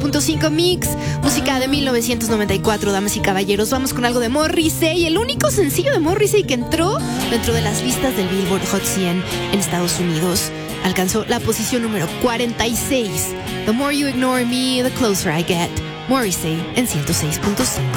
106.5 Mix, música de 1994, damas y caballeros. Vamos con algo de Morrissey, el único sencillo de Morrissey que entró dentro de las listas del Billboard Hot 100 en Estados Unidos. Alcanzó la posición número 46. The More You Ignore Me, The Closer I Get. Morrissey en 106.5.